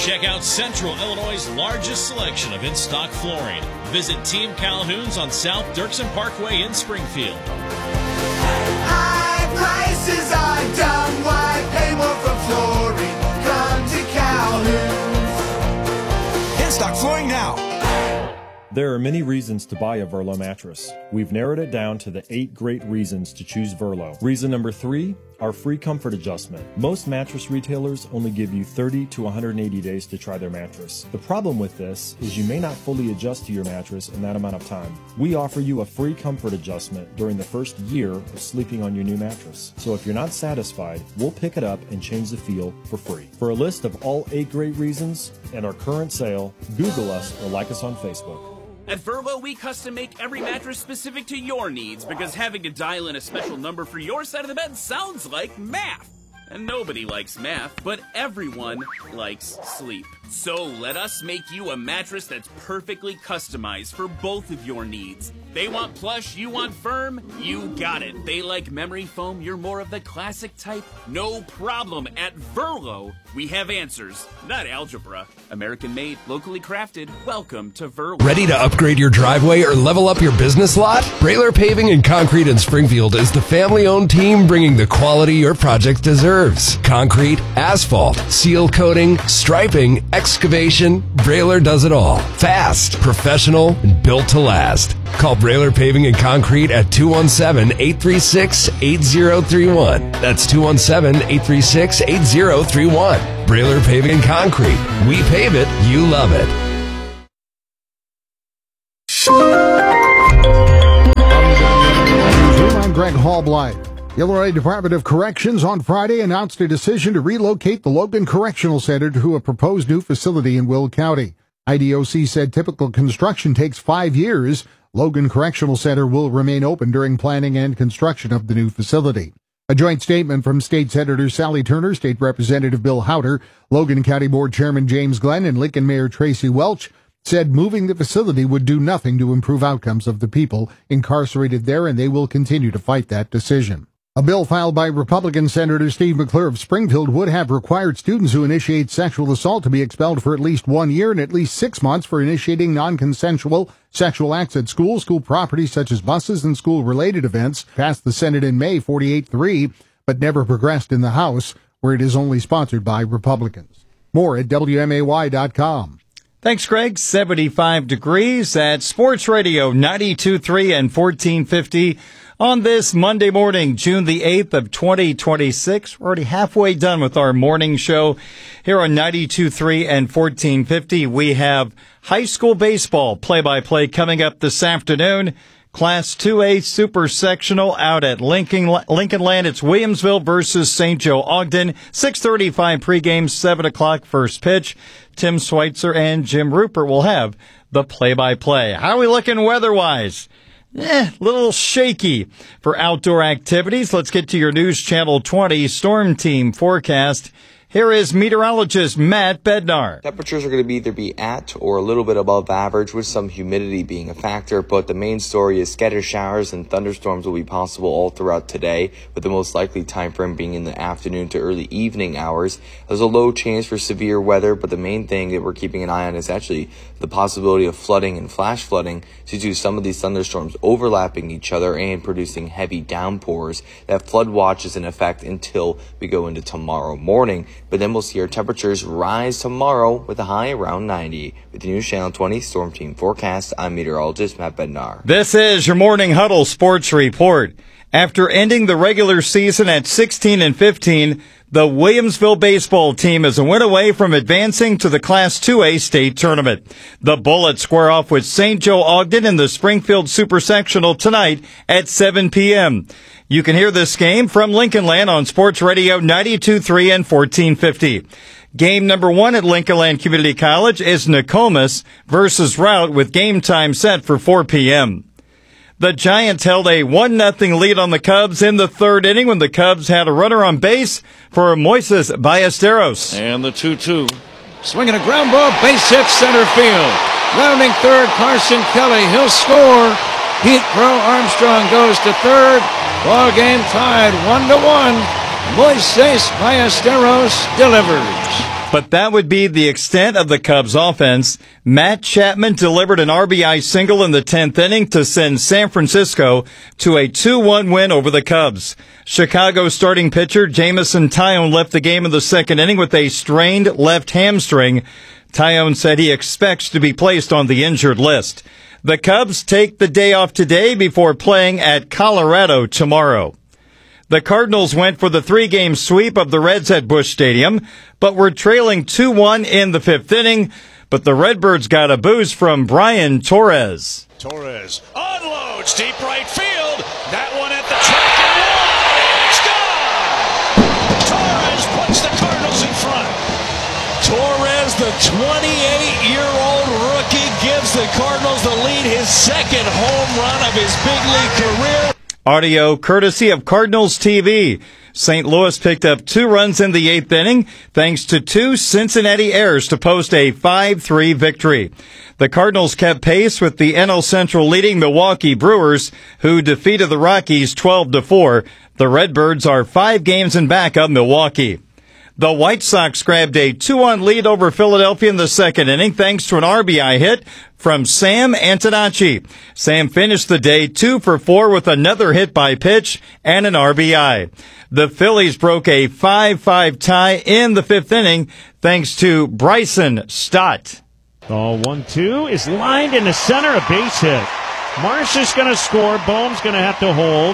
Check out Central Illinois' largest selection of in-stock flooring. Visit Team Calhoun's on South Dirksen Parkway in Springfield. High prices are dumb. Why pay more for flooring? Come to Calhoun's. In-stock flooring now. There are many reasons to buy a Verlo mattress. We've narrowed it down to the 8 great reasons to choose Verlo. Reason number 3, our free comfort adjustment. Most mattress retailers only give you 30 to 180 days to try their mattress. The problem with this is you may not fully adjust to your mattress in that amount of time. We offer you a free comfort adjustment during the first year of sleeping on your new mattress. So if you're not satisfied, we'll pick it up and change the feel for free. For a list of all 8 great reasons and our current sale, Google us or like us on Facebook. At Verlo, we custom make every mattress specific to your needs because having to dial in a special number for your side of the bed sounds like math. And nobody likes math, but everyone likes sleep. So let us make you a mattress that's perfectly customized for both of your needs. They want plush, you want firm, you got it. They like memory foam, you're more of the classic type. No problem. At Verlo, we have answers, not algebra. American made, locally crafted. Welcome to Verlo. Ready to upgrade your driveway or level up your business lot? Brailer Paving and Concrete in Springfield is the family-owned team bringing the quality your project deserves. Concrete, asphalt, seal coating, striping, excavation, Brailer does it all. Fast, professional, and built to last. Call Brailer Paving and Concrete at 217-836-8031. That's 217-836-8031. Brailer Paving and Concrete. We pave it, you love it. I'm Greg Hallblight. The Illinois Department of Corrections on Friday announced a decision to relocate the Logan Correctional Center to a proposed new facility in Will County. IDOC said typical construction takes 5 years. Logan Correctional Center will remain open during planning and construction of the new facility. A joint statement from State Senator Sally Turner, State Representative Bill Houter, Logan County Board Chairman James Glenn, and Lincoln Mayor Tracy Welch said moving the facility would do nothing to improve outcomes of the people incarcerated there, and they will continue to fight that decision. A bill filed by Republican Senator Steve McClure of Springfield would have required students who initiate sexual assault to be expelled for at least 1 year and at least 6 months for initiating non-consensual sexual acts at school property such as buses, and school-related events. Passed the Senate in May 48-3, but never progressed in the House, where it is only sponsored by Republicans. More at WMAY.com. Thanks, Greg. 75 degrees at Sports Radio 92.3 and 1450 on this Monday morning, June the 8th of 2026. We're already halfway done with our morning show here on 92.3 and 1450. We have high school baseball play-by-play coming up this afternoon. Class 2A Super Sectional out at Lincoln Land. It's Williamsville versus St. Joe Ogden. 6:35 pregame, 7 o'clock first pitch. Tim Schweitzer and Jim Rupert will have the play-by-play. How are we looking weather-wise? Little shaky for outdoor activities. Let's get to your News Channel 20 Storm Team forecast. Here is meteorologist Matt Bednar. Temperatures are going to either be at or a little bit above average, with some humidity being a factor, but the main story is scattered showers and thunderstorms will be possible all throughout today, with the most likely time frame being in the afternoon to early evening hours. There's a low chance for severe weather, but the main thing that we're keeping an eye on is actually the possibility of flooding and flash flooding due to some of these thunderstorms overlapping each other and producing heavy downpours. That flood watch is in effect until we go into tomorrow morning. But then we'll see our temperatures rise tomorrow with a high around 90. With the News Channel 20 Storm Team forecast, I'm meteorologist Matt Bednar. This is your Morning Huddle Sports Report. After ending the regular season at 16-15, the Williamsville baseball team is a win away from advancing to the Class 2A state tournament. The Bullets square off with St. Joe Ogden in the Springfield Super Sectional tonight at 7 p.m. You can hear this game from Lincoln Land on Sports Radio 92.3 and 1450. Game number 1 at Lincoln Land Community College is Nokomis versus Routt, with game time set for 4 p.m. The Giants held a 1-0 lead on the Cubs in the third inning when the Cubs had a runner on base for Moises Ballesteros. And the 2-2. Swinging a ground ball, base hit center field. Rounding third, Carson Kelly. He'll score. Pete Crow Armstrong goes to third. Ball game tied 1-1. Moises Ballesteros delivers. But that would be the extent of the Cubs offense. Matt Chapman delivered an RBI single in the 10th inning to send San Francisco to a 2-1 win over the Cubs. Chicago starting pitcher Jameson Taillon left the game in the second inning with a strained left hamstring. Taillon said he expects to be placed on the injured list. The Cubs take the day off today before playing at Colorado tomorrow. The Cardinals went for the 3-game sweep of the Reds at Busch Stadium, but were trailing 2-1 in the 5th inning. But the Redbirds got a boost from Brian Torres. Torres unloads deep right field. That one at the track and wide. It's gone. Torres puts the Cardinals in front. Torres, the 28-year-old rookie, gives the Cardinals the lead, his second home run of his big league career. Audio courtesy of Cardinals TV. St. Louis picked up 2 runs in the 8th inning thanks to 2 Cincinnati errors to post a 5-3 victory. The Cardinals kept pace with the NL Central leading Milwaukee Brewers, who defeated the Rockies 12-4. The Redbirds are 5 games in back of Milwaukee. The White Sox grabbed a 2-1 lead over Philadelphia in the second inning thanks to an RBI hit from Sam Antonacci. Sam finished the day 2 for 4 with another hit by pitch and an RBI. The Phillies broke a 5-5 tie in the 5th inning thanks to Bryson Stott. The 1-2 is lined into center, a base hit. Marsh is going to score. Bohm's going to have to hold.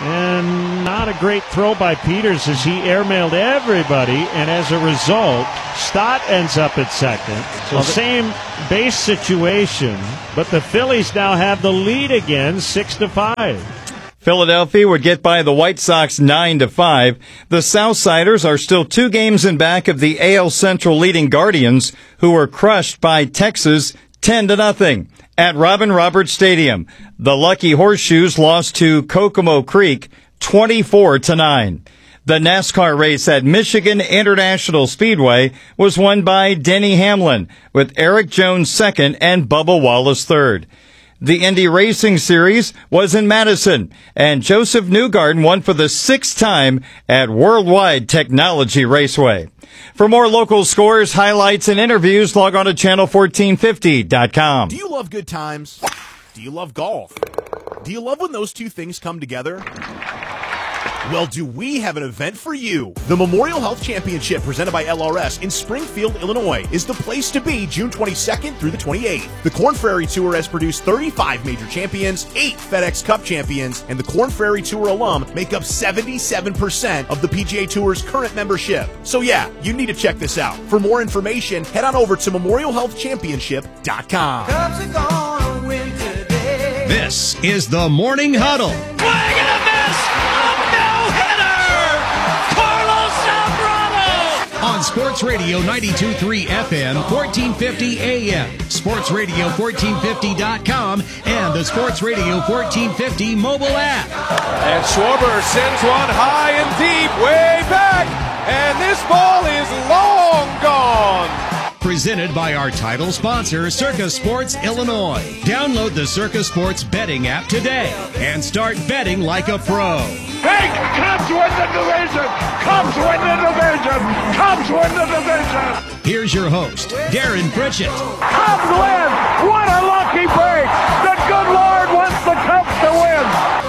And not a great throw by Peters as he airmailed everybody. And as a result, Stott ends up at second. So same base situation, but the Phillies now have the lead again, 6-5. Philadelphia would get by the White Sox 9-5. The Southsiders are still 2 games in back of the AL Central leading Guardians, who were crushed by Texas 10-0. At Robin Roberts Stadium, the Lucky Horseshoes lost to Kokomo Creek 24-9. The NASCAR race at Michigan International Speedway was won by Denny Hamlin, with Eric Jones second and Bubba Wallace third. The Indy Racing Series was in Madison, and Joseph Newgarden won for the 6th time at Worldwide Technology Raceway. For more local scores, highlights, and interviews, log on to channel1450.com. Do you love good times? Do you love golf? Do you love when those two things come together? Well, do we have an event for you? The Memorial Health Championship presented by LRS in Springfield, Illinois is the place to be June 22nd through the 28th. The Korn Ferry Tour has produced 35 major champions, 8 FedEx Cup champions, and the Korn Ferry Tour alum make up 77% of the PGA Tour's current membership. So yeah, you need to check this out. For more information, head on over to memorialhealthchampionship.com. Cubs are gonna win today. This is the Morning Huddle. On Sports Radio 92.3 FM, 1450 AM, sportsradio1450.com, and the Sports Radio 1450 mobile app. And Schwarber sends one high and deep, way back, and this ball is long gone. Presented by our title sponsor, Circus Sports Illinois. Download the Circus Sports betting app today and start betting like a pro. Hey, Cubs win the division! Cubs win the division! Cubs win the division! Here's your host, Darren Pritchett. Cubs win! What a lucky break! The good Lord wants the Cubs to win!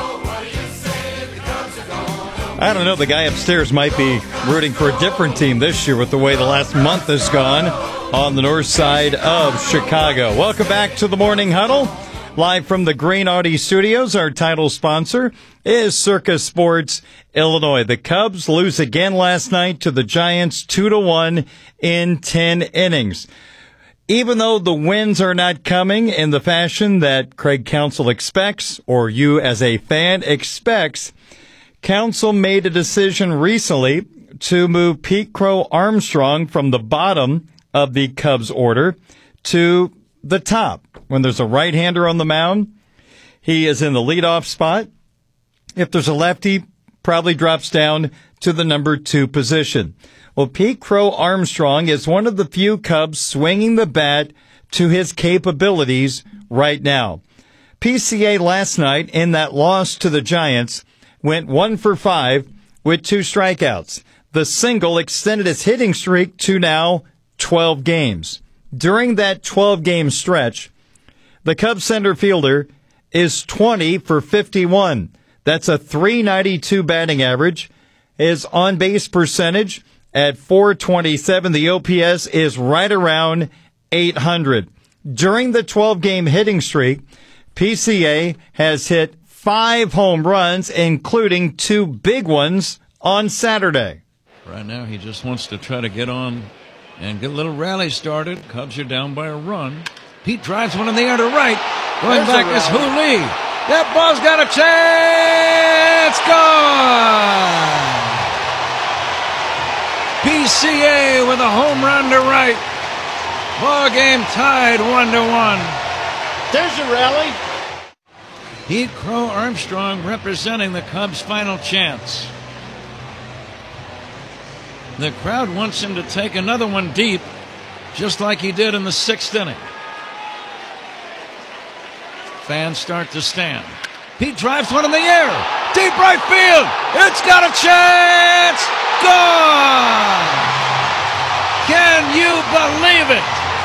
I don't know, the guy upstairs might be rooting for a different team this year with the way the last month has gone on the north side of Chicago. Welcome back to the Morning Huddle. Live from the Green Audi Studios, our title sponsor is Circus Sports Illinois. The Cubs lose again last night to the Giants 2-1 in 10 innings. Even though the wins are not coming in the fashion that Craig Counsell expects, or you as a fan expects, Counsell made a decision recently to move Pete Crow Armstrong from the bottom of the Cubs order to the top. When there's a right-hander on the mound, he is in the leadoff spot. If there's a lefty, probably drops down to the number 2 position. Well, Pete Crow Armstrong is one of the few Cubs swinging the bat to his capabilities right now. PCA last night in that loss to the Giants went 1 for 5 with 2 strikeouts. The single extended his hitting streak to now 12 games. During that 12-game stretch, the Cubs center fielder is 20 for 51. That's a .392 batting average. His on-base percentage at .427. The OPS is right around .800. During the 12-game hitting streak, PCA has hit 5 home runs, including 2 big ones on Saturday. Right now, he just wants to try to get on and get a little rally started. Cubs are down by a run. Pete drives one in the air to right. Going back is Hu Lee. That ball's got a chance. Gone. PCA with a home run to right. Ball game tied 1-1. There's a rally. Pete Crow Armstrong representing the Cubs' final chance. The crowd wants him to take another one deep, just like he did in the 6th inning. Fans start to stand. Pete drives one in the air. Deep right field. It's got a chance. Gone. Can you believe it?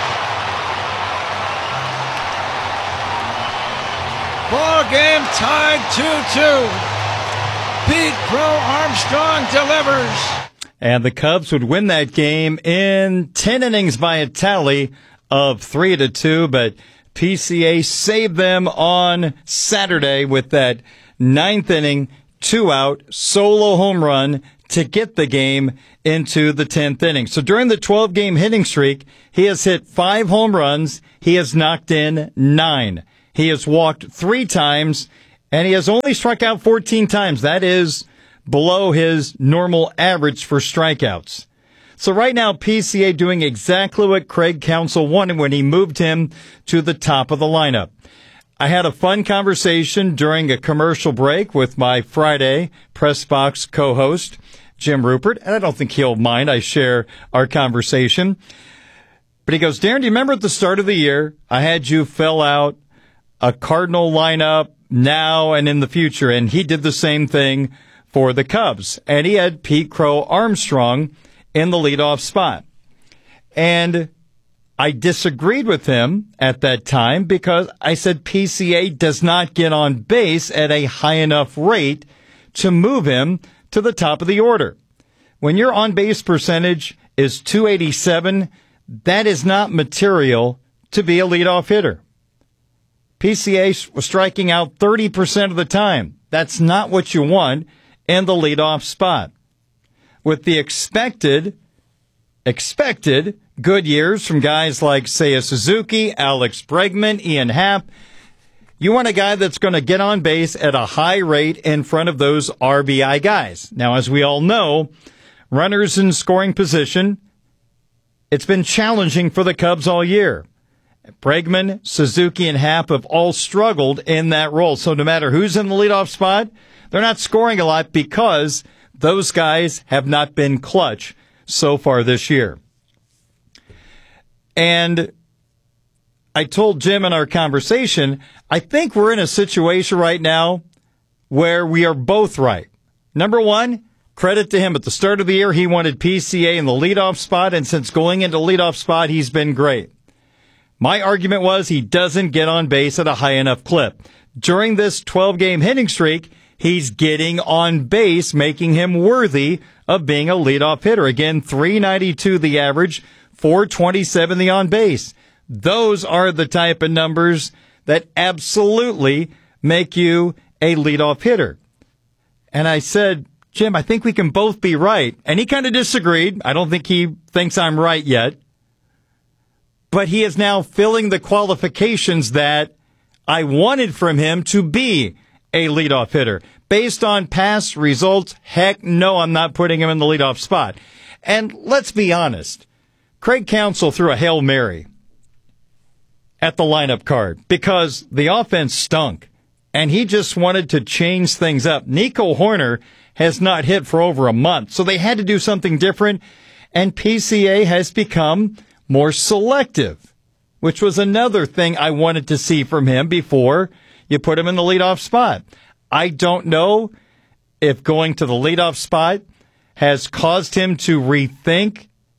Ball game tied 2-2. Pete Crow Armstrong delivers. And the Cubs would win that game in 10 innings by a tally of 3-2, but PCA saved them on Saturday with that 9th inning, 2-out solo home run to get the game into the 10th inning. So during the 12-game hitting streak, he has hit 5 home runs. He has knocked in 9. He has walked 3 times, and he has only struck out 14 times. That is below his normal average for strikeouts. So right now, PCA doing exactly what Craig Counsell wanted when he moved him to the top of the lineup. I had a fun conversation during a commercial break with my Friday Press Box co-host, Jim Rupert, and I don't think he'll mind I share our conversation. But he goes, Darren, do you remember at the start of the year, I had you fill out a Cardinal lineup now and in the future, and he did the same thing for the Cubs, and he had Pete Crow Armstrong in the leadoff spot. And I disagreed with him at that time because I said PCA does not get on base at a high enough rate to move him to the top of the order. When your on-base percentage is .287, that is not material to be a leadoff hitter. PCA was striking out 30% of the time. That's not what you want in the leadoff spot. With the expected good years from guys like Seiya Suzuki, Alex Bregman, Ian Happ, you want a guy that's going to get on base at a high rate in front of those RBI guys. Now, as we all know, runners in scoring position, it's been challenging for the Cubs all year. Bregman, Suzuki, and Happ have all struggled in that role. So no matter who's in the leadoff spot, they're not scoring a lot because those guys have not been clutch so far this year. And I told Jim in our conversation, I think we're in a situation right now where we are both right. Number one, credit to him. At the start of the year, he wanted PCA in the leadoff spot, and since going into leadoff spot, he's been great. My argument was he doesn't get on base at a high enough clip. During this 12-game hitting streak, he's getting on base, making him worthy of being a leadoff hitter. Again, .392 the average, .427 the on base. Those are the type of numbers that absolutely make you a leadoff hitter. And I said, Jim, I think we can both be right. And he kind of disagreed. I don't think he thinks I'm right yet. But he is now filling the qualifications that I wanted from him to be a leadoff hitter. Based on past results, heck no, I'm not putting him in the leadoff spot. And let's be honest, Craig Counsell threw a Hail Mary at the lineup card because the offense stunk, and he just wanted to change things up. Nico Hoerner has not hit for over a month, so they had to do something different, and PCA has become more selective, which was another thing I wanted to see from him before you put him in the leadoff spot. I don't know if going to the leadoff spot has caused him to rethink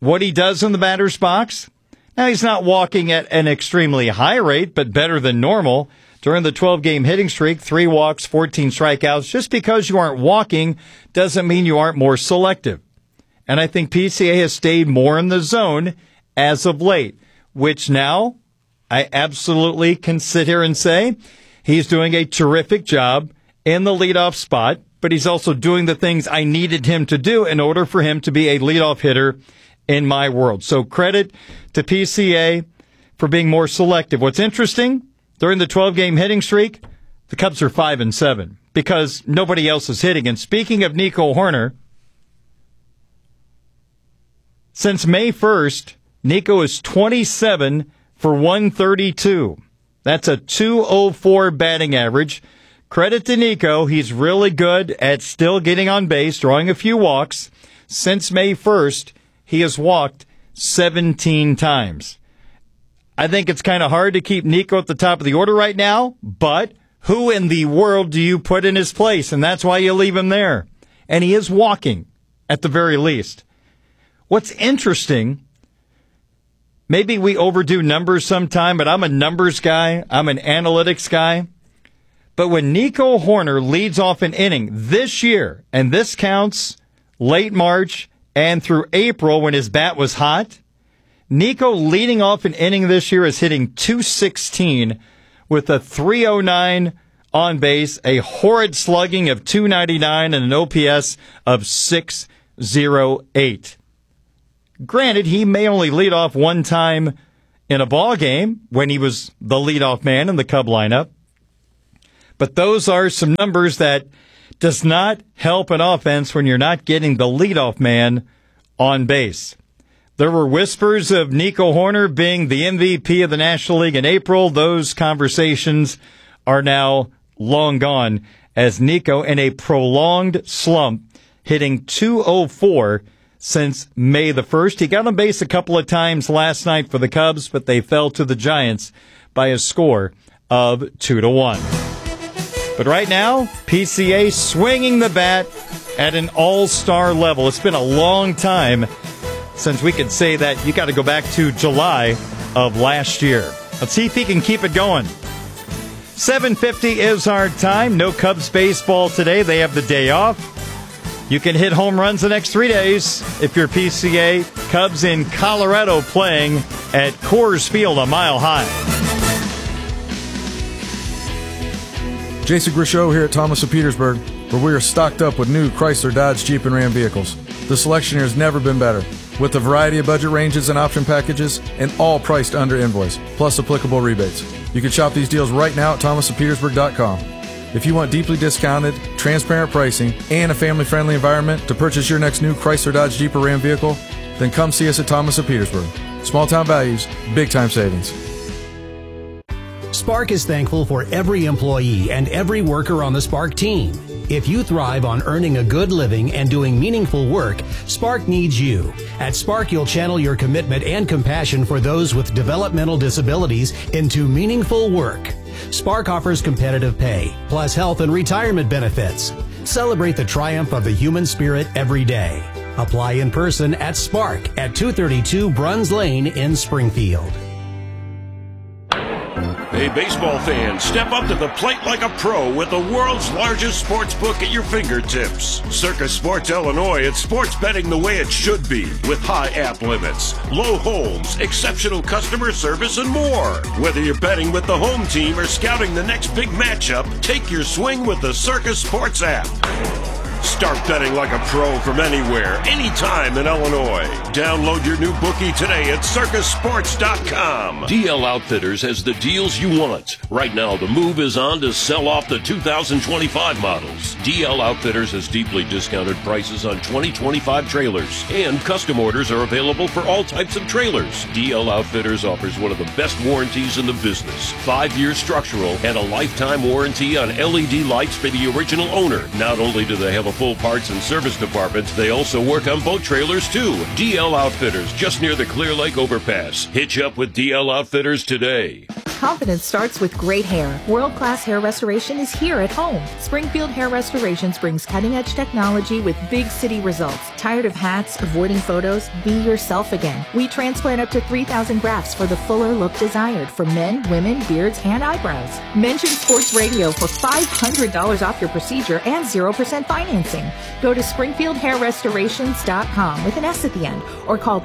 what he does in the batter's box. Now, he's not walking at an extremely high rate, but better than normal. During the 12-game hitting streak, 3 walks, 14 strikeouts. Just because you aren't walking doesn't mean you aren't more selective. And I think PCA has stayed more in the zone as of late, which now I absolutely can sit here and say he's doing a terrific job in the leadoff spot, but he's also doing the things I needed him to do in order for him to be a leadoff hitter in my world. So credit to PCA for being more selective. What's interesting, during the 12-game hitting streak, the Cubs are 5-7 because nobody else is hitting. And speaking of Nico Hoerner, since May 1st, Nico is 27 for 132. That's a 204 batting average. Credit to Nico. He's really good at still getting on base, drawing a few walks. Since May 1st, he has walked 17 times. I think it's kind of hard to keep Nico at the top of the order right now, but who in the world do you put in his place? And that's why you leave him there. And he is walking, at the very least. What's interesting, maybe we overdo numbers sometime, but I'm a numbers guy. I'm an analytics guy. But when Nico Hoerner leads off an inning this year, and this counts late March and through April when his bat was hot, Nico leading off an inning this year is hitting 216 with a 309 on base, a horrid slugging of 299, and an OPS of 608. Granted, he may only lead off one time in a ball game when he was the leadoff man in the Cub lineup. But those are some numbers that does not help an offense when you're not getting the leadoff man on base. There were whispers of Nico Hoerner being the MVP of the National League in April. Those conversations are now long gone as Nico in a prolonged slump, hitting 204 since May the 1st. He got on base a couple of times last night for the Cubs, but they fell to the Giants by a score of 2-1. But right now, PCA swinging the bat at an all-star level. It's been a long time since we could say that. You got to go back to July of last year. Let's see if he can keep it going. 7:50 is our time. No Cubs baseball today. They have the day off. You can hit home runs the next 3 days if you're PCA. Cubs in Colorado playing at Coors Field a mile high. Jason Grishow here at Thomas of Petersburg, where we are stocked up with new Chrysler, Dodge, Jeep, and Ram vehicles. The selection here has never been better, with a variety of budget ranges and option packages, and all priced under invoice, plus applicable rebates. You can shop these deals right now at thomasofpetersburg.com. If you want deeply discounted, transparent pricing, and a family-friendly environment to purchase your next new Chrysler, Dodge, Jeep, or Ram vehicle, then come see us at Thomas of Petersburg. Small-town values, big-time savings. Spark is thankful for every employee and every worker on the Spark team. If you thrive on earning a good living and doing meaningful work, Spark needs you. At Spark, you'll channel your commitment and compassion for those with developmental disabilities into meaningful work. Spark offers competitive pay, plus health and retirement benefits. Celebrate the triumph of the human spirit every day. Apply in person at Spark at 232 Bruns Lane in Springfield. Hey, baseball fans, step up to the plate like a pro with the world's largest sports book at your fingertips. Circa Sports Illinois, it's sports betting the way it should be, with high app limits, low holds, exceptional customer service, and more. Whether you're betting with the home team or scouting the next big matchup, take your swing with the Circa Sports app. Start betting like a pro from anywhere, anytime in Illinois. Download your new bookie today at circusports.com. DL Outfitters has the deals you want. Right now, the move is on to sell off the 2025 models. DL Outfitters has deeply discounted prices on 2025 trailers, and custom orders are available for all types of trailers. DL Outfitters offers one of the best warranties in the business. 5-year structural and a lifetime warranty on LED lights for the original owner. Not only do they have a full parts and service department, they also work on boat trailers too. DL Outfitters, just near the Clear Lake overpass. Hitch up with DL Outfitters today. confidence starts with great hair. World-class hair restoration is here at home. Springfield Hair Restorations brings cutting-edge technology with big city results. Tired of hats, avoiding photos? Be yourself again. We transplant up to 3,000 grafts for the fuller look desired for men, women, beards, and eyebrows. Mention Sports Radio for $500 off your procedure and 0% financing. Go to SpringfieldHairRestorations.com with an S at the end or call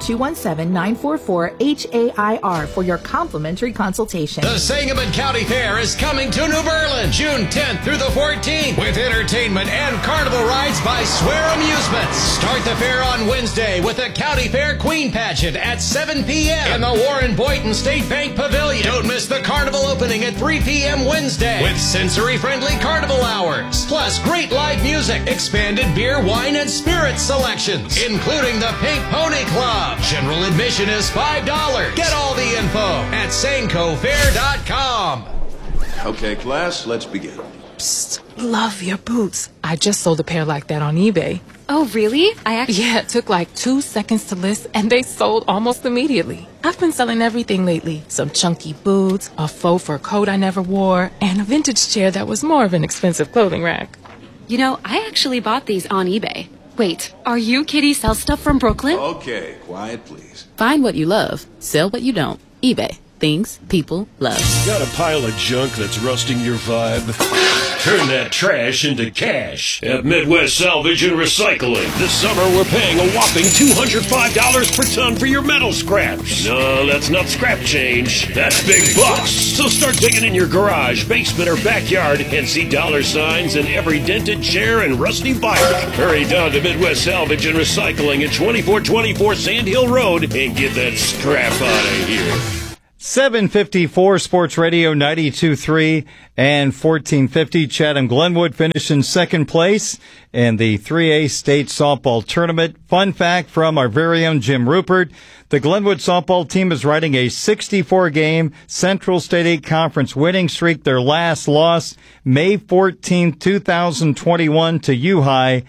217-944-HAIR for your complimentary consultation. The Sangamon County Fair is coming to New Berlin June 10th through the 14th with entertainment and carnival rides by Swear Amusements. Start the fair on Wednesday with the County Fair Queen Pageant at 7 p.m. in the Warren Boynton State Bank Pavilion. Don't miss the carnival opening at 3 p.m. Wednesday with sensory-friendly carnival hours. Plus great live music, expanded beer, wine, and spirits selections, including the Pink Pony Club. General admission is $5. Get all the info at SancoFair.com. Okay, class, let's begin. Psst, love your boots. I just sold a pair like that on eBay. Oh, really? Yeah, it took like 2 seconds to list, and they sold almost immediately. I've been selling everything lately. Some chunky boots, a faux fur coat I never wore, and a vintage chair that was more of an expensive clothing rack. You know, I actually bought these on eBay. Wait, are you Kitty Sell Stuff from Brooklyn? Okay, quiet, please. Find what you love, sell what you don't. eBay. Things people love. Got a pile of junk that's rusting your vibe? Turn that trash into cash at Midwest Salvage and Recycling. This summer, we're paying a whopping $205 per ton for your metal scraps. No, that's not scrap change. That's big bucks. So start digging in your garage, basement, or backyard and see dollar signs in every dented chair and rusty bike. Hurry down to Midwest Salvage and Recycling at 2424 Sand Hill Road and get that scrap out of here. 754 Sports Radio 92.3 and 1450. Chatham Glenwood finished in second place in the 3A state softball tournament. Fun fact from our very own Jim Rupert. The Glenwood softball team is riding a 64-game Central State 8 Conference winning streak. Their last loss, May 14, 2021 to U-High,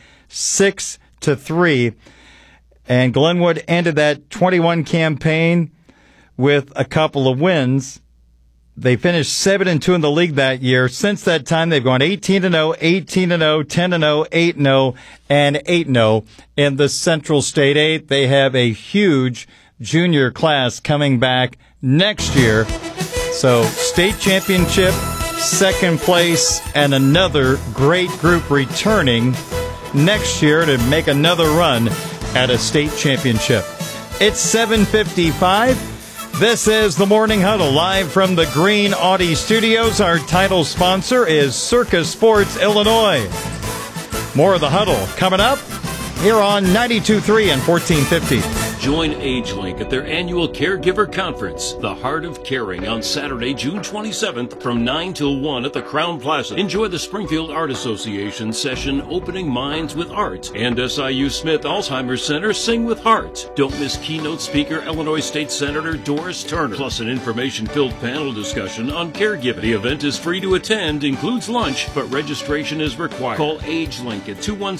6-3. And Glenwood ended that 21 campaign with a couple of wins. They finished 7-2 in the league that year. Since that time, they've gone 18-0, 18-0, 10-0, 8-0, and 8-0 in the Central State 8. They have a huge junior class coming back next year. So, state championship, second place, and another great group returning next year to make another run at a state championship. It's 7:55. This is the Morning Huddle, live from the Green Audi Studios. Our title sponsor is Circa Sports Illinois. More of the Huddle coming up here on 92.3 and 1450. Join AgeLink at their annual Caregiver Conference, The Heart of Caring, on Saturday, June 27th from 9 till 1 at the Crown Plaza. Enjoy the Springfield Art Association session, Opening Minds with Art, and SIU Smith Alzheimer's Center, Sing with Heart. Don't miss keynote speaker Illinois State Senator Doris Turner, plus an information-filled panel discussion on caregiving. The event is free to attend, includes lunch, but registration is required. Call AgeLink at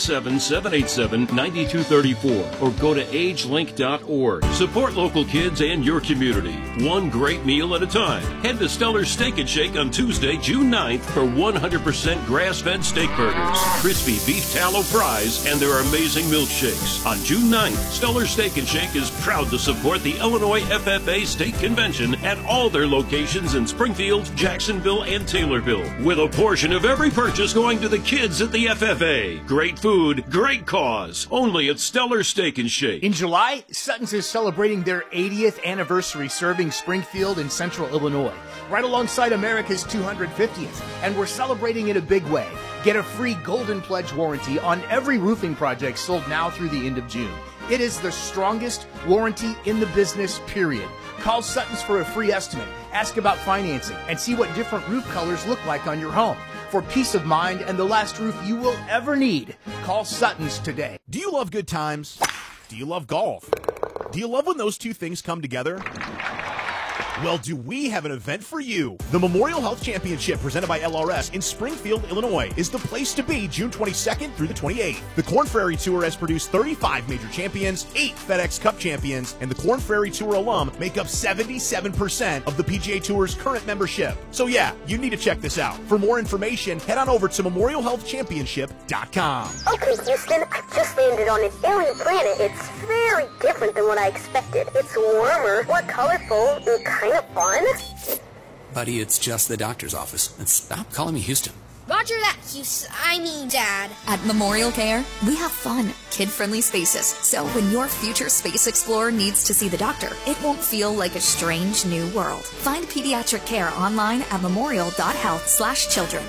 217-787-9234 or go to agelink.org. Support local kids and your community. One great meal at a time. Head to Stellar Steak and Shake on Tuesday, June 9th for 100% grass-fed steak burgers, crispy beef tallow fries, and their amazing milkshakes. On June 9th, Stellar Steak and Shake is proud to support the Illinois FFA State Convention at all their locations in Springfield, Jacksonville, and Taylorville, with a portion of every purchase going to the kids at the FFA. Great food, great cause. Only at Stellar Steak and Shake. In July, Sutton's is celebrating their 80th anniversary serving Springfield and Central Illinois, right alongside America's 250th, and we're celebrating in a big way. Get a free Golden Pledge warranty on every roofing project sold now through the end of June. It is the strongest warranty in the business, period. Call Sutton's for a free estimate, ask about financing, and see what different roof colors look like on your home. For peace of mind and the last roof you will ever need, call Sutton's today. Do you love good times? Do you love golf? Do you love when those two things come together? Well, do we have an event for you? The Memorial Health Championship presented by LRS in Springfield, Illinois is the place to be June 22nd through the 28th. The Korn Ferry Tour has produced 35 major champions, 8 FedEx Cup champions, and the Korn Ferry Tour alum make up 77% of the PGA Tour's current membership. So yeah, you need to check this out. For more information, head on over to memorialhealthchampionship.com. Okay, Houston, I just landed on an alien planet. It's very different than what I expected. It's warmer, more colorful, and kind of fun. Buddy, it's just the doctor's office. And stop calling me Houston. Roger that, Houston. I mean, Dad. At Memorial Care, we have fun, kid-friendly spaces. So when your future space explorer needs to see the doctor, it won't feel like a strange new world. Find pediatric care online at memorial.health/children.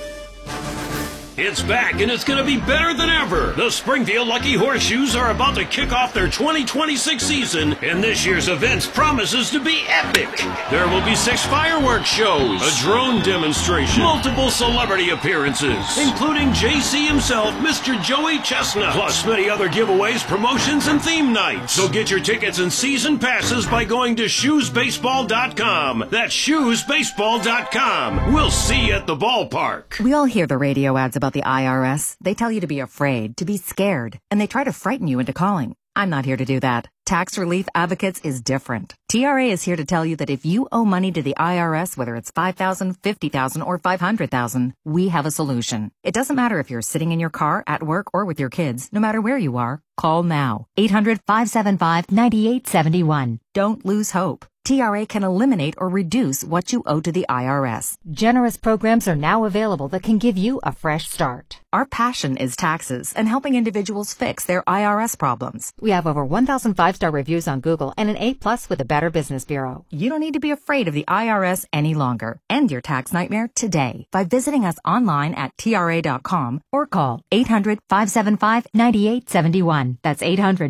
It's back, and it's going to be better than ever. The Springfield Lucky Horseshoes are about to kick off their 2026 season, and this year's event promises to be epic. There will be 6 fireworks shows, a drone demonstration, multiple celebrity appearances, including JC himself, Mr. Joey Chestnut, plus many other giveaways, promotions, and theme nights. So get your tickets and season passes by going to shoesbaseball.com. That's shoesbaseball.com. We'll see you at the ballpark. We all hear the radio ads about the IRS. They tell you to be afraid, to be scared, and they try to frighten you into calling. I'm not here to do that. Tax Relief Advocates is different. TRA is here to tell you that if you owe money to the IRS, whether it's $5,000, $50,000, or $500,000, we have a solution. It doesn't matter if you're sitting in your car, at work, or with your kids. No matter where you are, call now. 800-575-9871. Don't lose hope. TRA can eliminate or reduce what you owe to the IRS. Generous programs are now available that can give you a fresh start. Our passion is taxes and helping individuals fix their IRS problems. We have over 1,000 5-star reviews on Google and an A+ with the Better Business Bureau. You don't need to be afraid of the IRS any longer. End your tax nightmare today by visiting us online at TRA.com or call 800-575-9871. That's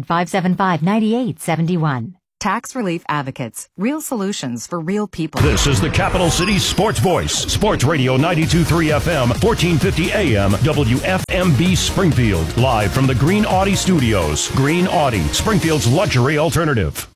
800-575-9871. Tax Relief Advocates. Real solutions for real people. This is the Capital City Sports Voice. Sports Radio 92.3 FM, 1450 AM, WFMB Springfield. Live from the Green Audi Studios. Green Audi, Springfield's luxury alternative.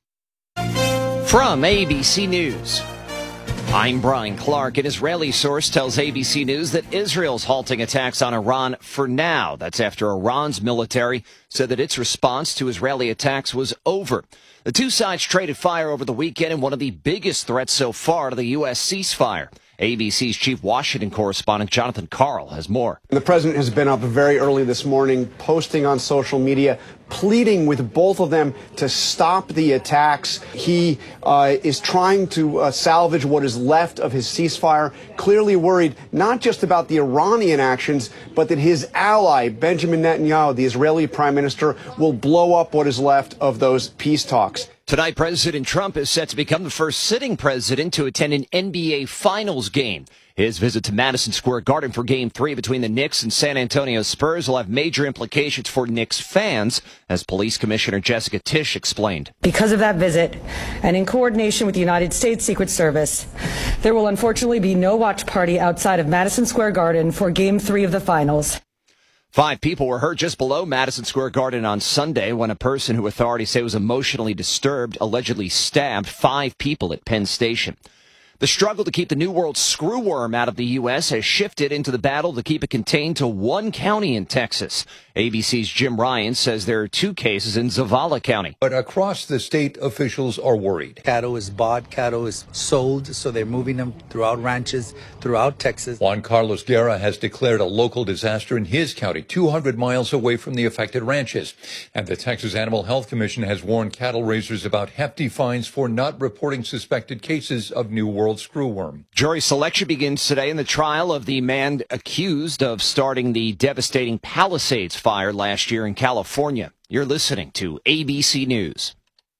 From ABC News, I'm Brian Clark. An Israeli source tells ABC News that Israel's halting attacks on Iran for now. That's after Iran's military said that its response to Israeli attacks was over. The two sides traded fire over the weekend in one of the biggest threats so far to the U.S. ceasefire. ABC's chief Washington correspondent Jonathan Karl has more. The president has been up very early this morning, posting on social media, pleading with both of them to stop the attacks. He is trying to salvage what is left of his ceasefire, clearly worried not just about the Iranian actions, but that his ally, Benjamin Netanyahu, the Israeli prime minister, will blow up what is left of those peace talks. Tonight, President Trump is set to become the first sitting president to attend an NBA Finals game. His visit to Madison Square Garden for Game 3 between the Knicks and San Antonio Spurs will have major implications for Knicks fans, as Police Commissioner Jessica Tisch explained. Because of that visit, and in coordination with the United States Secret Service, there will unfortunately be no watch party outside of Madison Square Garden for Game 3 of the Finals. 5 people were hurt just below Madison Square Garden on Sunday when a person who authorities say was emotionally disturbed allegedly stabbed 5 people at Penn Station. The struggle to keep the New World screwworm out of the U.S. has shifted into the battle to keep it contained to one county in Texas. ABC's Jim Ryan says there are 2 cases in Zavala County. But across the state, officials are worried. Cattle is bought, cattle is sold, so they're moving them throughout ranches, throughout Texas. Juan Carlos Guerra has declared a local disaster in his county, 200 miles away from the affected ranches. And the Texas Animal Health Commission has warned cattle raisers about hefty fines for not reporting suspected cases of New World screwworm. Jury selection begins today in the trial of the man accused of starting the devastating Palisades fire last year in California. You're listening to ABC News.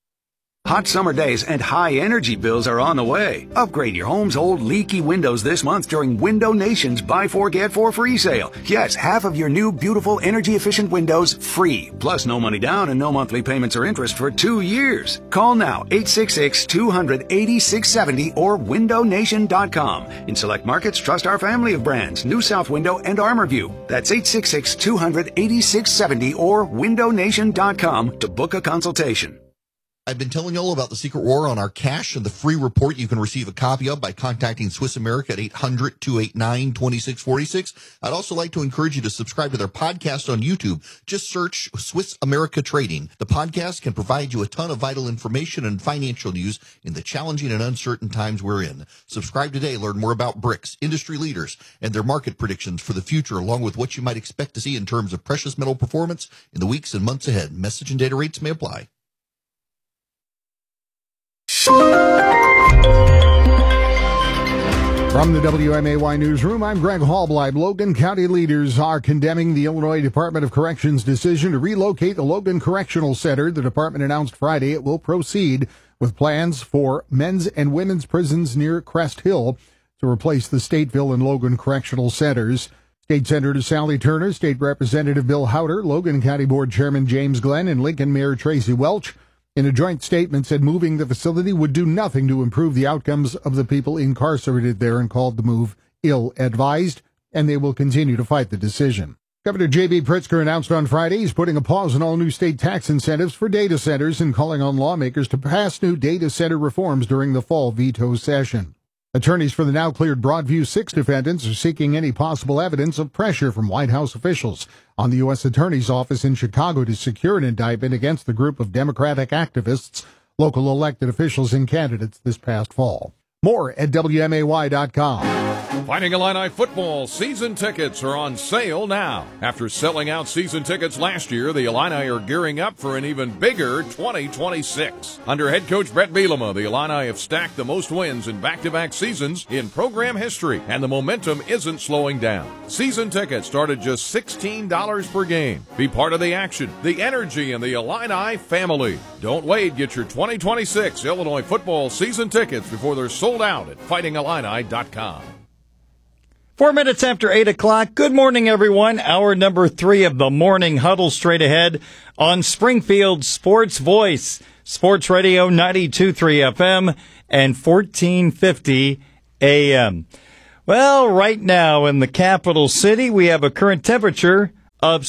Hot summer days and high energy bills are on the way. Upgrade your home's old leaky windows this month during Window Nation's Buy 4 Get 4 free sale. Yes, half of your new beautiful energy efficient windows free. Plus no money down and no monthly payments or interest for 2 years. Call now 866-200-8670 or windownation.com. In select markets, trust our family of brands, New South Window and ArmorView. That's 866-200-8670 or windownation.com to book a consultation. I've been telling you all about the Secret War on our cash and the free report you can receive a copy of by contacting Swiss America at 800-289-2646. I'd also like to encourage you to subscribe to their podcast on YouTube. Just search Swiss America Trading. The podcast can provide you a ton of vital information and financial news in the challenging and uncertain times we're in. Subscribe today. Learn more about BRICS, industry leaders, and their market predictions for the future, along with what you might expect to see in terms of precious metal performance in the weeks and months ahead. Message and data rates may apply. From the WMAY Newsroom, I'm Greg Hallbleib. Logan County leaders are condemning the Illinois Department of Corrections' decision to relocate the Logan Correctional Center. The department announced Friday it will proceed with plans for men's and women's prisons near Crest Hill to replace the Stateville and Logan Correctional Centers. State Senator Sally Turner, State Representative Bill Howder, Logan County Board Chairman James Glenn, and Lincoln Mayor Tracy Welch in a joint statement said moving the facility would do nothing to improve the outcomes of the people incarcerated there and called the move ill-advised, and they will continue to fight the decision. Governor J.B. Pritzker announced on Friday he's putting a pause on all new state tax incentives for data centers and calling on lawmakers to pass new data center reforms during the fall veto session. Attorneys for the now-cleared Broadview 6 defendants are seeking any possible evidence of pressure from White House officials on the U.S. Attorney's Office in Chicago to secure an indictment against the group of Democratic activists, local elected officials, and candidates this past fall. More at WMAY.com. Fighting Illini football season tickets are on sale now. After selling out season tickets last year, the Illini are gearing up for an even bigger 2026. Under head coach Brett Bielema, the Illini have stacked the most wins in back-to-back seasons in program history, and the momentum isn't slowing down. Season tickets start at just $16 per game. Be part of the action, the energy, and the Illini family. Don't wait. Get your 2026 Illinois football season tickets before they're sold out at fightingillini.com. 4 minutes after 8 o'clock. Good morning, everyone. Hour number 3 of the morning huddle straight ahead on Springfield Sports Voice, Sports Radio 92.3 FM and 1450 AM. Well, right now in the capital city, we have a current temperature of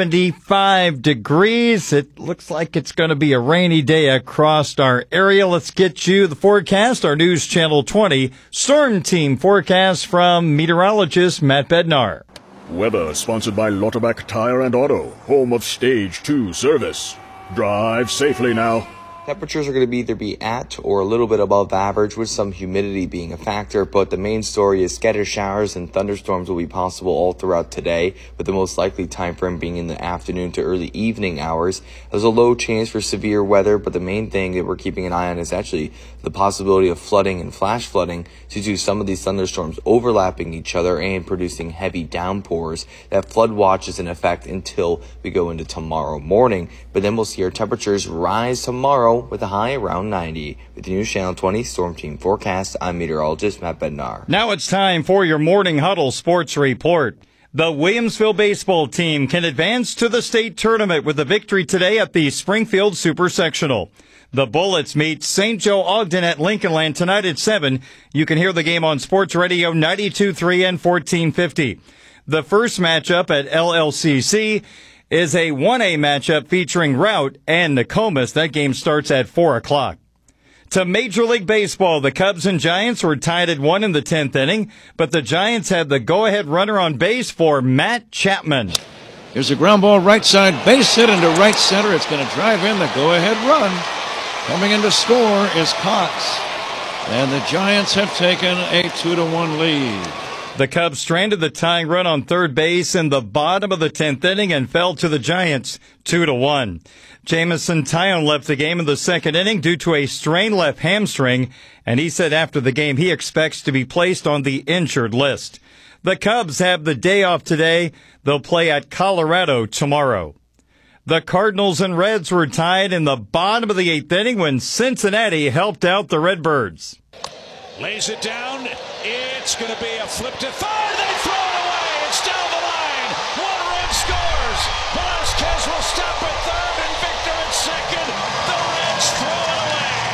75 degrees. It looks like it's going to be a rainy day across our area. Let's get you the forecast, our News Channel 20 Storm Team forecast from meteorologist Matt Bednar. Weather sponsored by Lauterbach Tire and Auto, home of Stage 2 service. Drive safely now. Temperatures are going to either be at or a little bit above average, with some humidity being a factor, but the main story is scattered showers and thunderstorms will be possible all throughout today, with the most likely time frame being in the afternoon to early evening hours. There's a low chance for severe weather, but the main thing that we're keeping an eye on is actually the possibility of flooding and flash flooding due to some of these thunderstorms overlapping each other and producing heavy downpours. That flood watch is in effect until we go into tomorrow morning, but then we'll see our temperatures rise tomorrow with a high around 90. With the News Channel 20 Storm Team forecast, I'm meteorologist Matt Bednar. Now it's time for your Morning Huddle Sports Report. The Williamsville baseball team can advance to the state tournament with a victory today at the Springfield Super Sectional. The Bullets meet St. Joe Ogden at Lincolnland tonight at 7. You can hear the game on Sports Radio 92.3 and 1450. The first matchup at LLCC is a 1A matchup featuring Routt and Nokomis. That game starts at 4 o'clock. To Major League Baseball, the Cubs and Giants were tied at 1 in the 10th inning, but the Giants had the go-ahead runner on base for Matt Chapman. Here's a ground ball right side, base hit into right center. It's going to drive in the go-ahead run. Coming in to score is Cox. And the Giants have taken a 2-1 lead. The Cubs stranded the tying run on third base in the bottom of the 10th inning and fell to the Giants 2-1. Jamison Tyone left the game in the second inning due to a strained left hamstring, and he said after the game he expects to be placed on the injured list. The Cubs have the day off today. They'll play at Colorado tomorrow. The Cardinals and Reds were tied in the bottom of the 8th inning when Cincinnati helped out the Redbirds. Lays it down. It's going to be a flip to third. They throw it away. It's down the line. One run scores. Velasquez will stop at third and Victor at second. The Reds throw it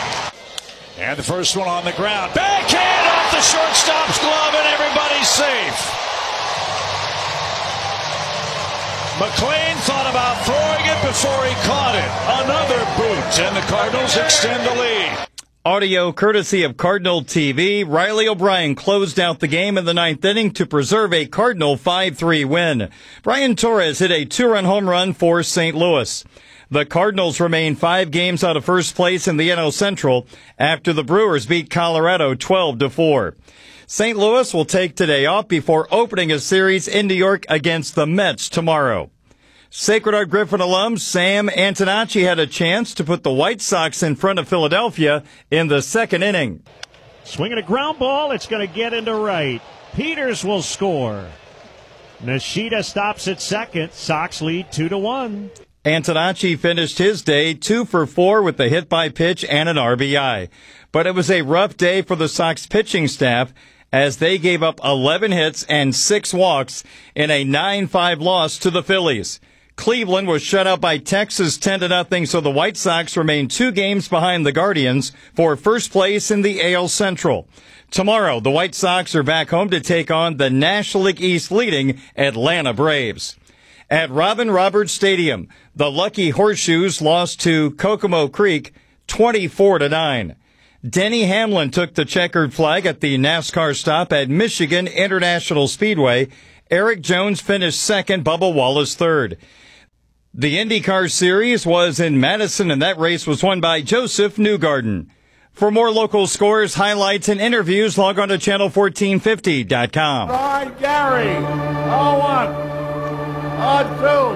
away. And the first one on the ground. Backhand off the shortstop's glove and everybody's safe. McLean thought about throwing it before he caught it. Another boot, and the Cardinals extend the lead. Audio courtesy of Cardinal TV. Riley O'Brien closed out the game in the ninth inning to preserve a Cardinal 5-3 win. Brian Torres hit a 2-run home run for St. Louis. The Cardinals remain 5 games out of first place in the NL Central after the Brewers beat Colorado 12-4. St. Louis will take today off before opening a series in New York against the Mets tomorrow. Sacred Heart Griffin alum Sam Antonacci had a chance to put the White Sox in front of Philadelphia in the second inning. Swinging a ground ball, it's going to get into right. Peters will score. Nishida stops at second. Sox lead 2-1. Antonacci finished his day 2 for 4 with a hit by pitch and an RBI. But it was a rough day for the Sox pitching staff as they gave up 11 hits and 6 walks in a 9-5 loss to the Phillies. Cleveland was shut out by Texas 10-0, so the White Sox remain 2 games behind the Guardians for first place in the AL Central. Tomorrow, the White Sox are back home to take on the National League East leading Atlanta Braves. At Robin Roberts Stadium, the Lucky Horseshoes lost to Kokomo Creek 24-9. Denny Hamlin took the checkered flag at the NASCAR stop at Michigan International Speedway. Eric Jones finished second, Bubba Wallace third. The IndyCar Series was in Madison, and that race was won by Joseph Newgarden. For more local scores, highlights, and interviews, log on to channel1450.com. Ryan Gary, 0-1, on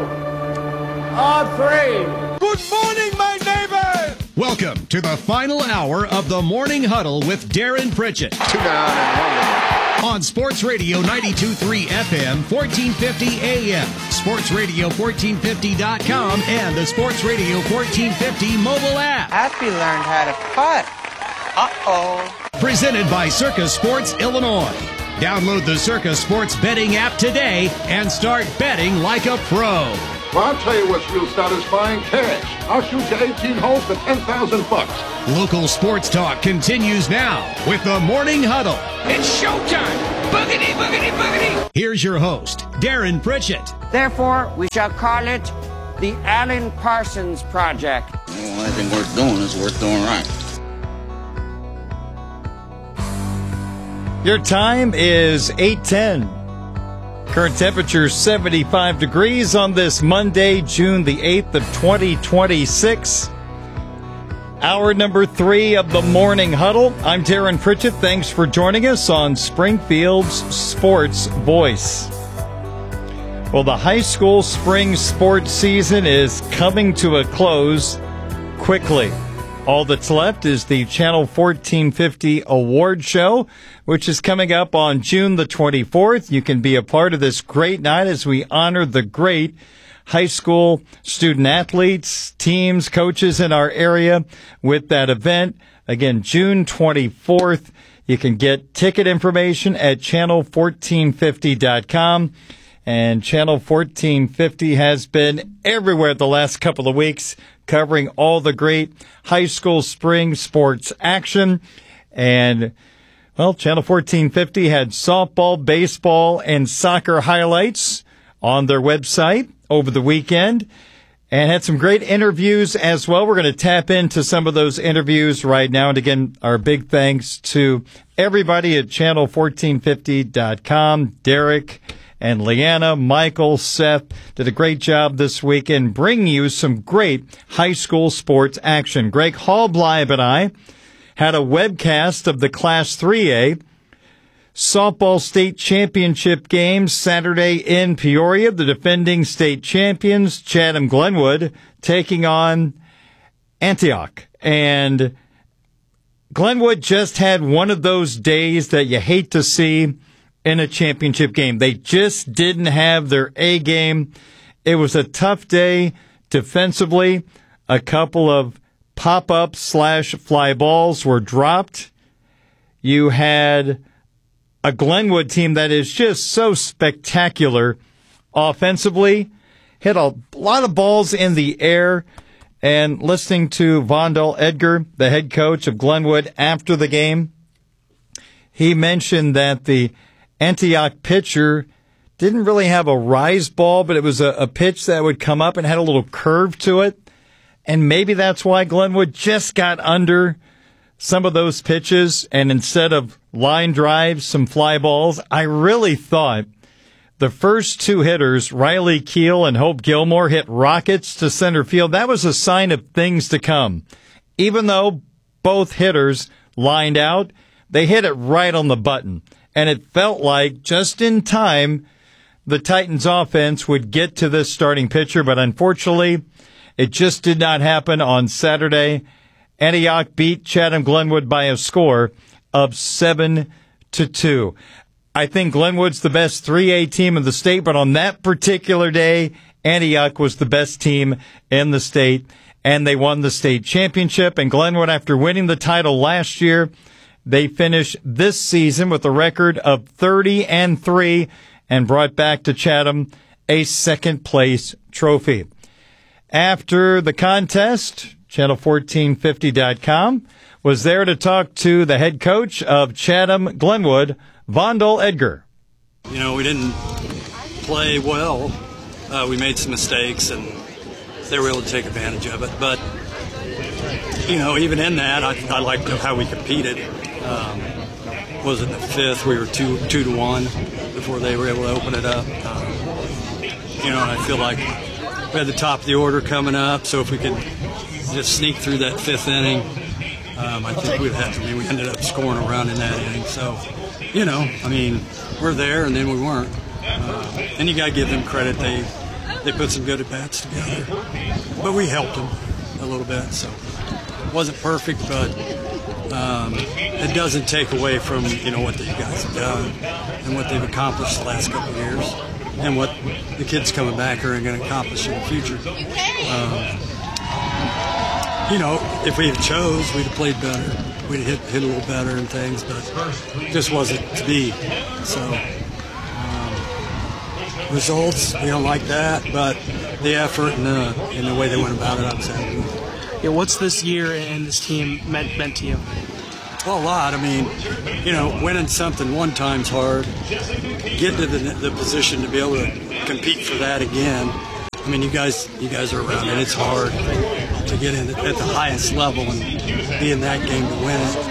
2, on 3. Good morning, my neighbor! Welcome to the final hour of the Morning Huddle with Darren Pritchett. 2 down and 1. On Sports Radio 92.3 FM, 1450 AM, SportsRadio1450.com, and the Sports Radio 1450 mobile app. Happy learned how to putt. Uh-oh. Presented by Circus Sports Illinois. Download the Circus Sports betting app today and start betting like a pro. Well, I'll tell you what's real satisfying, cash. I'll shoot you 18 holes for $10,000. Local sports talk continues now with the Morning Huddle. It's showtime! Boogity, boogity, boogity! Here's your host, Darren Pritchett. Therefore, we shall call it the Alan Parsons Project. Well, anything worth doing is worth doing right. Your time is 8:10. Current temperature 75 degrees on this Monday, June the 8th of 2026. Hour number 3 of the Morning Huddle. I'm Darren Pritchett. Thanks for joining us on Springfield's Sports Voice. Well, the high school spring sports season is coming to a close quickly. All that's left is the Channel 1450 Award Show, which is coming up on June the 24th. You can be a part of this great night as we honor the great high school student athletes, teams, coaches in our area with that event. Again, June 24th. You can get ticket information at channel1450.com. And Channel 1450 has been everywhere the last couple of weeks, covering all the great high school spring sports action. And, well, Channel 1450 had softball, baseball, and soccer highlights on their website over the weekend and had some great interviews as well. We're going to tap into some of those interviews right now. And again, our big thanks to everybody at channel1450.com, Derek and Leanna, Michael, Seth did a great job this weekend bringing you some great high school sports action. Greg Hallbleib and I had a webcast of the Class 3A softball state championship game Saturday in Peoria. The defending state champions, Chatham Glenwood, taking on Antioch. And Glenwood just had one of those days that you hate to see in a championship game. They just didn't have their A game. It was a tough day defensively. A couple of pop-up / fly balls were dropped. You had a Glenwood team that is just so spectacular offensively. Hit a lot of balls in the air. And listening to Vondel Edgar, the head coach of Glenwood, after the game, he mentioned that the Antioch pitcher didn't really have a rise ball, but it was a pitch that would come up and had a little curve to it. And maybe that's why Glenwood just got under some of those pitches. And instead of line drives, some fly balls, I really thought the first two hitters, Riley Keel and Hope Gilmore, hit rockets to center field. That was a sign of things to come. Even though both hitters lined out, they hit it right on the button. And it felt like just in time, the Titans offense would get to this starting pitcher. But unfortunately, it just did not happen on Saturday. Antioch beat Chatham Glenwood by a score of 7-2. I think Glenwood's the best 3A team in the state, but on that particular day, Antioch was the best team in the state, and they won the state championship. And Glenwood, after winning the title last year, they finished this season with a record of 30-3 and brought back to Chatham a second-place trophy. After the contest, Channel1450.com was there to talk to the head coach of Chatham Glenwood, Vondel Edgar. You know, we didn't play well. We made some mistakes, and they were able to take advantage of it. But, you know, even in that, I liked how we competed. Was it the fifth? We were 2-1 before they were able to open it up. You know, and I feel like we had the top of the order coming up, so if we could just sneak through that fifth inning, I think we ended up scoring a run in that inning. So, you know, I mean, we're there, and then we weren't. And you got to give them credit. They put some good at-bats together. But we helped them a little bit. So it wasn't perfect, but it doesn't take away from, you know, what you guys have done and what they've accomplished the last couple of years and what the kids coming back are going to accomplish in the future. You know, if we had chose, we'd have played better. We'd have hit a little better and things, but it just wasn't to be. So, results, we don't like that, but the effort and the way they went about it, I'm happy with. Yeah, what's this year and this team meant to you? Well, a lot. I mean, you know, winning something one time's hard. Getting to the position to be able to compete for that again. I mean, you guys are around it. It's hard to get in at the highest level and be in that game to win it.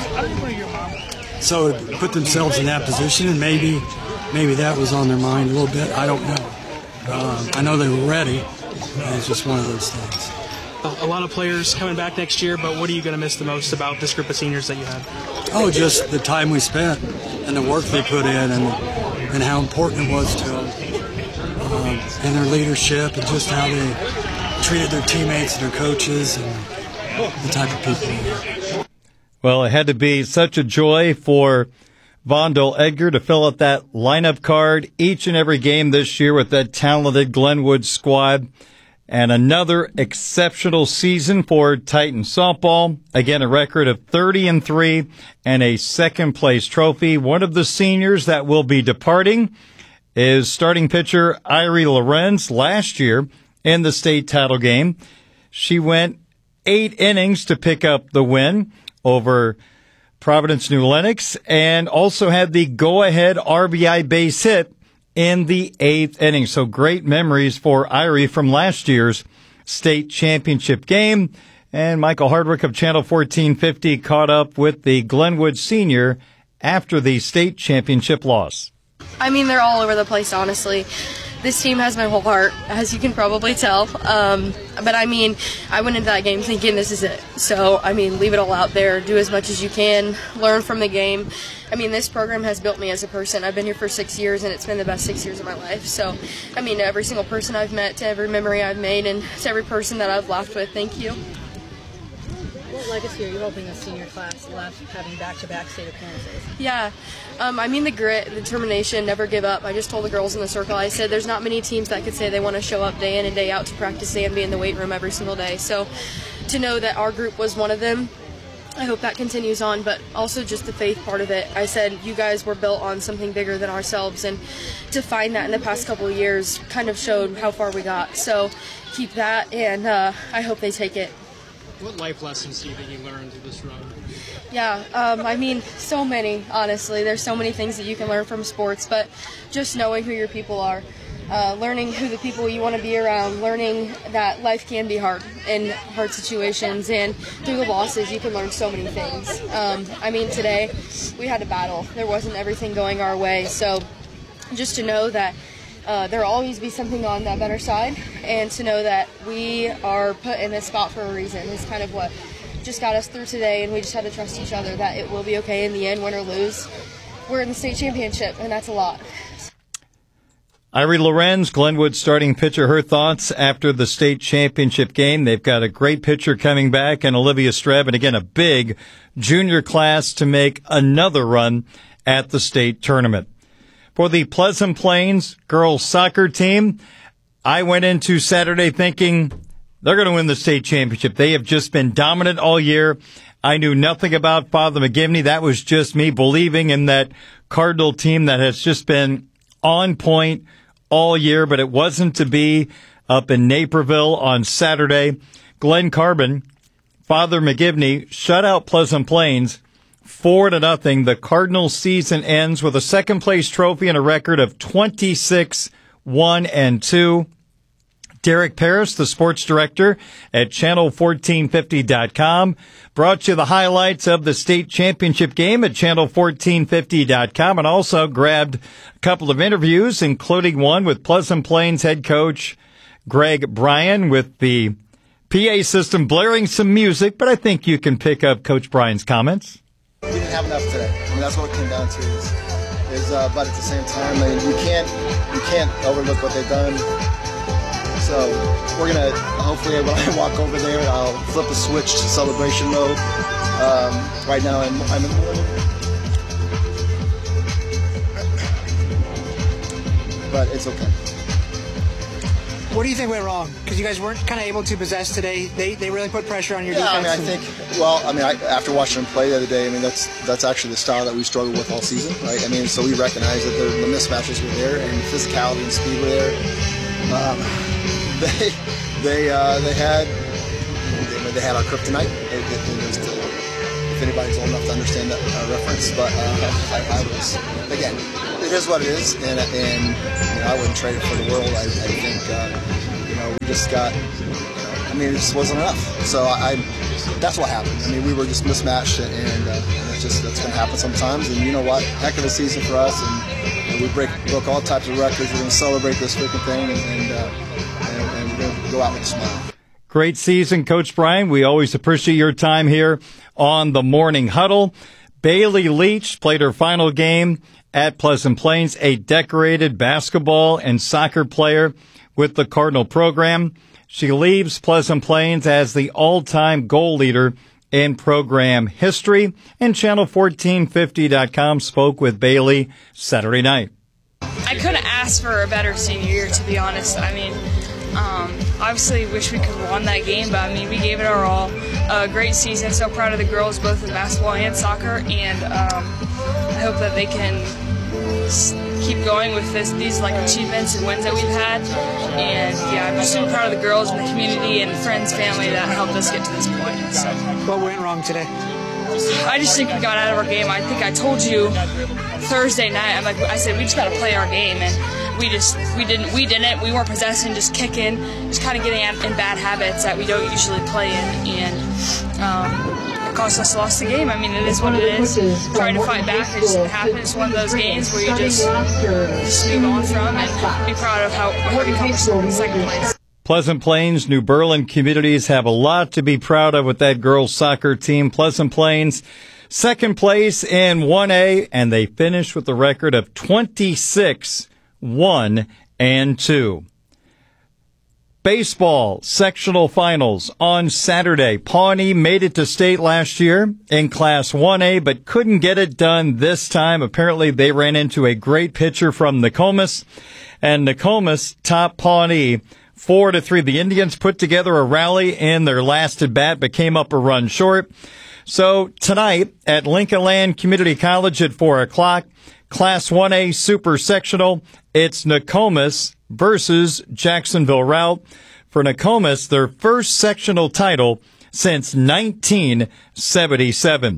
So to put themselves in that position, and maybe that was on their mind a little bit. I don't know. I know they were ready. It's just one of those things. A lot of players coming back next year, but what are you going to miss the most about this group of seniors that you had? Oh, just the time we spent and the work they put in and how important it was to them. And their leadership and just how they treated their teammates and their coaches and the type of people they were. Well, it had to be such a joy for Vondel Edgar to fill out that lineup card each and every game this year with that talented Glenwood squad. And another exceptional season for Titan softball. Again, a record of 30-3 and a second-place trophy. One of the seniors that will be departing is starting pitcher Irie Lorenz. Last year in the state title game, she went 8 innings to pick up the win over Providence New Lenox and also had the go-ahead RBI base hit in the 8th inning. So great memories for Irie from last year's state championship game. And Michael Hardwick of Channel 1450 caught up with the Glenwood senior after the state championship loss. I mean, they're all over the place, honestly. This team has my whole heart, as you can probably tell. But, I mean, I went into that game thinking this is it. So, I mean, leave it all out there. Do as much as you can. Learn from the game. I mean, this program has built me as a person. I've been here for 6 years, and it's been the best 6 years of my life. So, I mean, to every single person I've met, to every memory I've made, and to every person that I've laughed with, thank you. What legacy are you hoping the senior class left having back-to-back state appearances? Yeah, I mean the grit, the determination, never give up. I just told the girls in the circle, I said there's not many teams that could say they want to show up day in and day out to practice day and be in the weight room every single day. So to know that our group was one of them, I hope that continues on, but also just the faith part of it. I said you guys were built on something bigger than ourselves, and to find that in the past couple of years kind of showed how far we got. So keep that, and I hope they take it. What life lessons do you think you learned through this run? Yeah, I mean, so many, honestly. There's so many things that you can learn from sports, but just knowing who your people are, learning who the people you want to be around, learning that life can be hard in hard situations, and through the losses you can learn so many things. I mean, today we had a battle. There wasn't everything going our way, so just to know that there will always be something on that better side, and to know that we are put in this spot for a reason is kind of what just got us through today, and we just had to trust each other that it will be okay in the end, win or lose. We're in the state championship, and that's a lot. Irie Lorenz, Glenwood starting pitcher, her thoughts after the state championship game. They've got a great pitcher coming back, and Olivia Streb, and again, a big junior class to make another run at the state tournament. For the Pleasant Plains girls soccer team, I went into Saturday thinking they're going to win the state championship. They have just been dominant all year. I knew nothing about Father McGivney. That was just me believing in that Cardinal team that has just been on point all year, but it wasn't to be up in Naperville on Saturday. Glenn Carbon, Father McGivney, shut out Pleasant Plains 4-0. The Cardinal season ends with a second-place trophy and a record of 26-1-2. Derek Paris, the sports director at channel1450.com, brought you the highlights of the state championship game at channel1450.com, and also grabbed a couple of interviews, including one with Pleasant Plains head coach Greg Bryan, with the PA system blaring some music, but I think you can pick up Coach Bryan's comments. We didn't have enough today. I mean, that's what it came down to. But at the same time, I mean, you can't overlook what they've done. So we're gonna hopefully, when I walk over there, I'll flip a switch to celebration mode. Right now, I'm in the morning, but it's okay. What do you think went wrong? Because you guys weren't kind of able to possess today. They really put pressure on your defense. I mean, after watching them play the other day, I mean, that's actually the style that we struggled with all season, right? I mean, so we recognize that the mismatches were there, and the physicality and speed were there. They had our kryptonite. If anybody's old enough to understand that reference, but I was, again, it is what it is, and I wouldn't trade it for the world. I think we just got, I mean, it just wasn't enough. So that's what happened. I mean, we were just mismatched, and that's going to happen sometimes. And you know what? Heck of a season for us, and we broke all types of records. We're going to celebrate this freaking thing, and we're going to go out with a smile. Great season, Coach Bryan. We always appreciate your time here on the Morning Huddle. Bailey Leach played her final game at Pleasant Plains, a decorated basketball and soccer player with the Cardinal program. She leaves Pleasant Plains as the all-time goal leader in program history. And Channel1450.com spoke with Bailey Saturday night. I couldn't ask for a better senior year, to be honest. I mean, obviously wish we could have won that game, but I mean, we gave it our all. Great season. So proud of the girls, both in basketball and soccer, and I hope that they can keep going with these achievements and wins that we've had. And yeah, I'm just so proud of the girls and the community and friends, family that helped us get to this point. So. What went wrong today? I just think we got out of our game. I think I told you Thursday night. I said we just got to play our game, and we didn't. We weren't possessing, just kicking, just kind of getting in bad habits that we don't usually play in, and it cost us lost the game. I mean, it is what it is. Trying to fight back, it just happens. It's one of those games where you just move on from and be proud of how we accomplished in second place. Pleasant Plains, New Berlin communities have a lot to be proud of with that girls soccer team. Pleasant Plains, second place in 1A, and they finished with a record of 26-1-2. Baseball sectional finals on Saturday. Pawnee made it to state last year in Class 1A, but couldn't get it done this time. Apparently, they ran into a great pitcher from Nokomis, and Nokomis topped Pawnee 4-3. The Indians put together a rally in their last at bat, but came up a run short. So tonight at Lincoln Land Community College at 4 o'clock, Class 1A Super Sectional, it's Nokomis versus Jacksonville Route. For Nokomis, their first sectional title since 1977.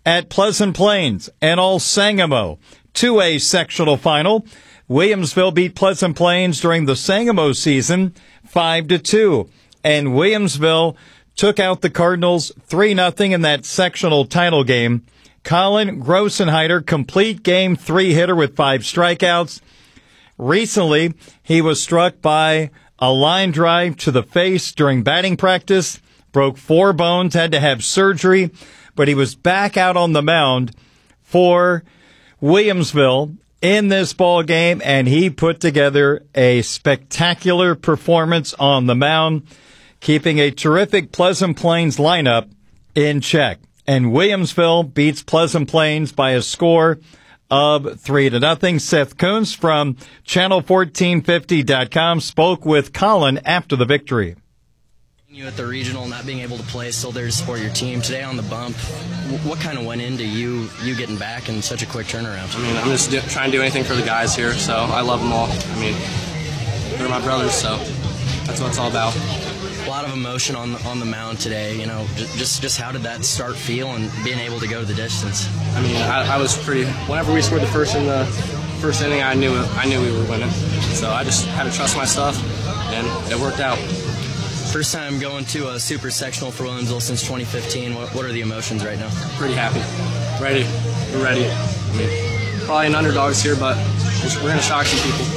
at Pleasant Plains and All Sangamo. 2A sectional final. Williamsville beat Pleasant Plains during the Sangamo season 5-2. And Williamsville took out the Cardinals 3-0 in that sectional title game. Colin Grossenheider, complete game 3 hitter with 5 strikeouts. Recently, he was struck by a line drive to the face during batting practice, broke 4 bones, had to have surgery, but he was back out on the mound for Williamsville in this ball game, and he put together a spectacular performance on the mound, keeping a terrific Pleasant Plains lineup in check. And Williamsville beats Pleasant Plains by a score of 3-0. Seth Kuntz from Channel1450.com spoke with Colin after the victory. You at the regional, not being able to play, still there to support your team. Today on the bump, what kind of went into you getting back in such a quick turnaround? I mean, I'm just trying to do anything for the guys here, so I love them all. I mean, they're my brothers, so that's what it's all about. A lot of emotion on the mound today. You know, just how did that start feel and being able to go the distance? I mean, I was pretty. Whenever we scored the first inning, I knew we were winning. So I just had to trust my stuff, and it worked out. First time going to a super sectional for Williamsville since 2015. What are the emotions right now? Pretty happy. Ready. We're ready. I mean, probably an underdogs here, but we're going to shock some people.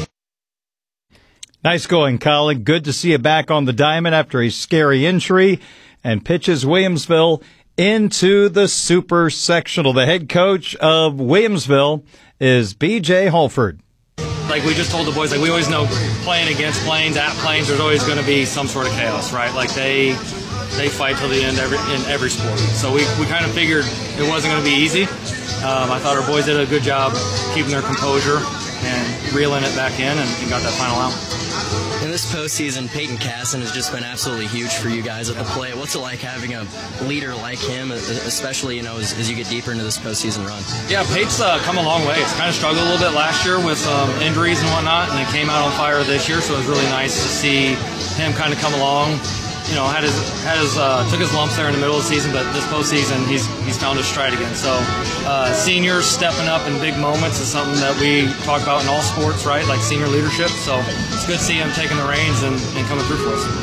Nice going, Colin. Good to see you back on the diamond after a scary injury, and pitches Williamsville into the super sectional. The head coach of Williamsville is B.J. Holford. Like we just told the boys, like we always know playing against Plains, at Plains, there's always going to be some sort of chaos, right? Like they fight till the end in every sport. So we kind of figured it wasn't going to be easy. I thought our boys did a good job keeping their composure and reeling it back in and got that final out. In this postseason, Peyton Casson has just been absolutely huge for you guys at the plate. What's it like having a leader like him, especially as you get deeper into this postseason run? Yeah, Peyton's come a long way. It's kind of struggled a little bit last year with injuries and whatnot, and it came out on fire this year. So it was really nice to see him kind of come along. You know, took his lumps there in the middle of the season, but this postseason he's found his stride again. So seniors stepping up in big moments is something that we talk about in all sports, right? Like senior leadership. So it's good to see him taking the reins and coming through for us.